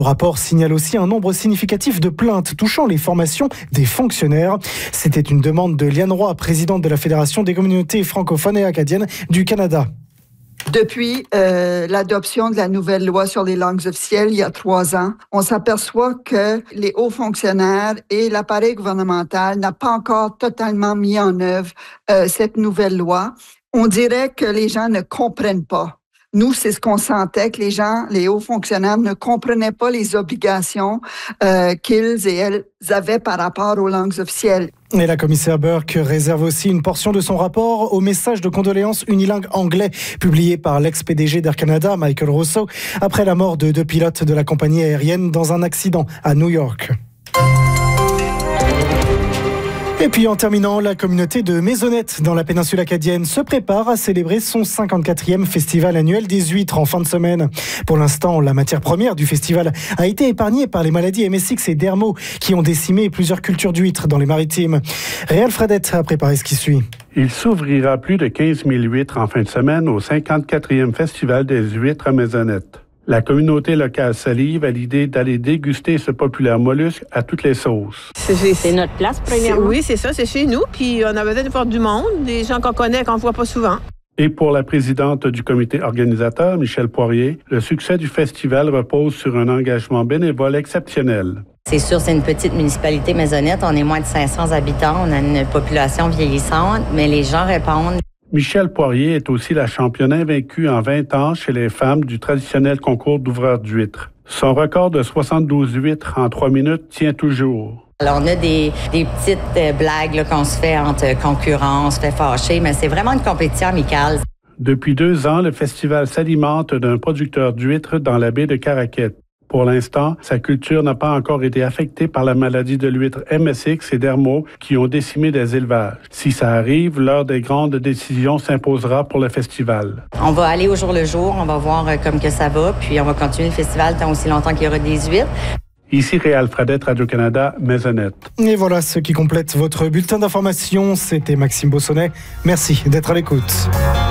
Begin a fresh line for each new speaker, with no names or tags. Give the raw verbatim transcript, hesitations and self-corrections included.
Le rapport signale aussi un nombre significatif de plaintes touchant les formations des fonctionnaires. C'était une demande de Liane Roy, présidente de la Fédération des communautés francophones et acadiennes du Canada.
Depuis euh, l'adoption de la nouvelle loi sur les langues officielles il y a trois ans, on s'aperçoit que les hauts fonctionnaires et l'appareil gouvernemental n'a pas encore totalement mis en œuvre euh, cette nouvelle loi. On dirait que les gens ne comprennent pas. Nous, c'est ce qu'on sentait, que les gens, les hauts fonctionnaires ne comprenaient pas les obligations euh, qu'ils et elles avaient par rapport aux langues officielles.
Et la commissaire Burke réserve aussi une portion de son rapport au message de condoléances unilingue anglais publié par l'ex-P D G d'Air Canada, Michael Rousseau, après la mort de deux pilotes de la compagnie aérienne dans un accident à New York. Et puis en terminant, la communauté de Maisonnette dans la péninsule acadienne se prépare à célébrer son cinquante-quatrième festival annuel des huîtres en fin de semaine. Pour l'instant, la matière première du festival a été épargnée par les maladies M S X et Dermo qui ont décimé plusieurs cultures d'huîtres dans les maritimes. Réal Fredette a préparé ce qui suit.
Il s'ouvrira plus de quinze mille huîtres en fin de semaine au cinquante-quatrième festival des huîtres à Maisonnette. La communauté locale salive a l'idée d'aller déguster ce populaire mollusque à toutes les sauces.
C'est, c'est notre place, premièrement.
Oui, c'est ça, c'est chez nous. Puis on a besoin de voir du monde, des gens qu'on connaît, qu'on ne voit pas souvent.
Et pour la présidente du comité organisateur, Michelle Poirier, le succès du festival repose sur un engagement bénévole exceptionnel.
C'est sûr, c'est une petite municipalité Maisonnette. On est moins de cinq cents habitants. On a une population vieillissante, mais les gens répondent.
Michelle Poirier est aussi la championne invaincue en vingt ans chez les femmes du traditionnel concours d'ouvreurs d'huîtres. Son record de soixante-douze huîtres en trois minutes tient toujours.
Alors, on a des, des petites euh, blagues là, qu'on se fait entre concurrents, on se fait fâcher, mais c'est vraiment une compétition amicale.
Depuis deux ans, le festival s'alimente d'un producteur d'huîtres dans la baie de Caraquette. Pour l'instant, sa culture n'a pas encore été affectée par la maladie de l'huître M S X et Dermo qui ont décimé des élevages. Si ça arrive, l'heure des grandes décisions s'imposera pour le festival.
On va aller au jour le jour, on va voir euh, comme que ça va, puis on va continuer le festival tant aussi longtemps qu'il y aura des huîtres.
Ici Réal Fredette, Radio-Canada, Maisonnette.
Et voilà ce qui complète votre bulletin d'information. C'était Maxime Beausonnet. Merci d'être à l'écoute.